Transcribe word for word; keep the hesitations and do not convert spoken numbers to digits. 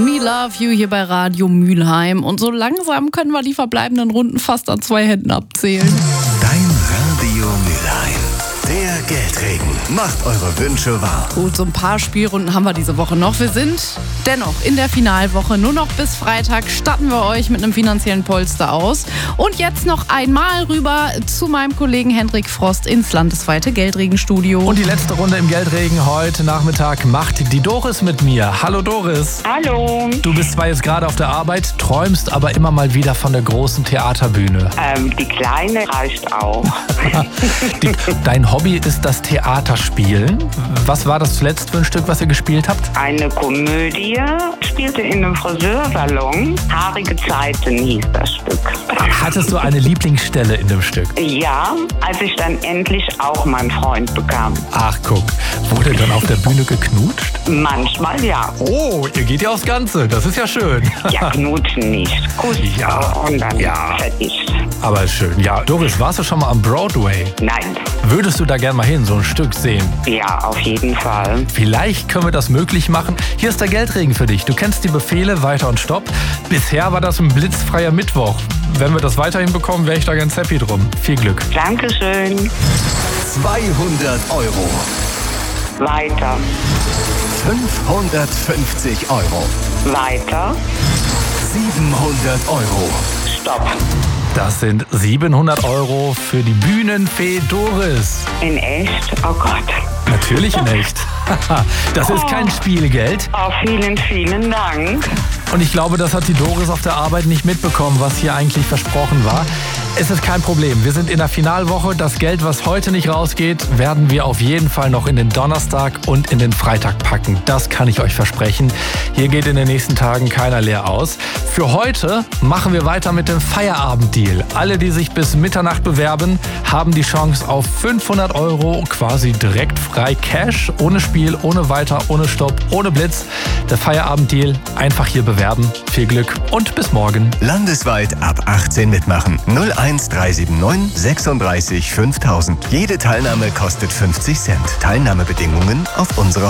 We Love You hier bei Radio Mülheim. Und so langsam können wir die verbleibenden Runden fast an zwei Händen abzählen. Dein Radio Mülheim. Der Geldregen macht eure Wünsche wahr. Gut, so ein paar Spielrunden haben wir diese Woche noch. Wir sind dennoch in der Finalwoche. Nur noch bis Freitag statten wir euch mit einem finanziellen Polster aus. Und jetzt noch einmal rüber zu meinem Kollegen Hendrik Frost ins landesweite Geldregenstudio. Und die letzte Runde im Geldregen heute Nachmittag macht die Doris mit mir. Hallo Doris. Hallo. Du bist zwar jetzt gerade auf der Arbeit, träumst aber immer mal wieder von der großen Theaterbühne. Ähm, die kleine reicht auch. die, dein Hobby ist das Theaterspielen. Was war das zuletzt für ein Stück, was ihr gespielt habt? Eine Komödie, spielte in einem Friseursalon. Haarige Zeiten hieß das Stück. Hattest du eine Lieblingsstelle in dem Stück? Ja, als ich dann endlich auch meinen Freund bekam. Ach guck, wurde dann auf der Bühne geknutscht? Manchmal ja. Oh, ihr geht ja aufs Ganze, das ist ja schön. Ja, knutschen nicht. Kuss Ja, und dann ja. fertig. Aber schön. Ja, Doris, warst du schon mal am Broadway? Nein. Würdest du da gern mal hin, so ein Stück sehen? Ja, auf jeden Fall. Vielleicht können wir das möglich machen. Hier ist der Geldregen für dich. Du kennst die Befehle, weiter und stopp. Bisher war das ein blitzfreier Mittwoch. Wenn wir das weiterhin bekommen, wäre ich da ganz happy drum. Viel Glück. Dankeschön. zweihundert Euro. Weiter. fünfhundertfünfzig Euro. Weiter. siebenhundert Euro. Stopp. Das sind siebenhundert Euro für die Bühnenfee Doris. In echt? Oh Gott. Natürlich in echt. Das ist kein Spielgeld. Oh, vielen, vielen Dank. Und ich glaube, das hat die Doris auf der Arbeit nicht mitbekommen, was hier eigentlich versprochen war. Es ist kein Problem. Wir sind in der Finalwoche. Das Geld, was heute nicht rausgeht, werden wir auf jeden Fall noch in den Donnerstag und in den Freitag packen. Das kann ich euch versprechen. Hier geht in den nächsten Tagen keiner leer aus. Für heute machen wir weiter mit dem Feierabenddeal. Alle, die sich bis Mitternacht bewerben, haben die Chance auf fünfhundert Euro quasi direkt frei Cash. Ohne Spiel, ohne Weiter, ohne Stopp, ohne Blitz. Der Feierabenddeal, einfach hier bewerben. Viel Glück und bis morgen. Landesweit ab achtzehn mitmachen. null eins drei sieben neun sechsunddreißig fünftausend. Jede Teilnahme kostet fünfzig Cent. Teilnahmebedingungen auf unserer